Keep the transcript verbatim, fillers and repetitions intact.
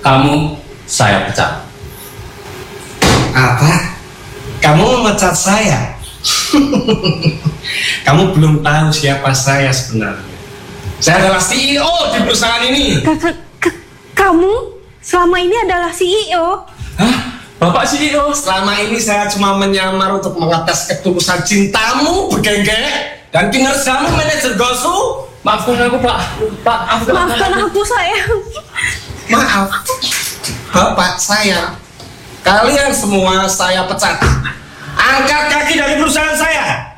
Kamu saya pecat. Apa? Kamu memecat saya? Kamu belum tahu siapa saya sebenarnya. Saya adalah C E O di perusahaan ini. Kamu selama ini adalah C E O? Hah? Bapak C E O? Selama ini saya cuma menyamar untuk mengetes ketulusan cintamu, Begengge, dan kinerjamu manajer Gosu. Maafkan aku, Pak. Pak, maafkan, Maafkan aku, sayang. Maaf, Bapak saya. Kalian semua saya pecat. Angkat kaki dari perusahaan saya.